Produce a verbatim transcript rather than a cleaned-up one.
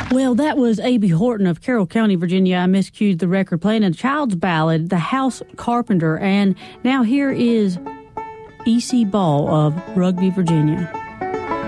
Well, that was A B Horton of Carroll County, Virginia. I miscued the record, playing a child's ballad, The House Carpenter. And now here is E C Ball of Rugby, Virginia.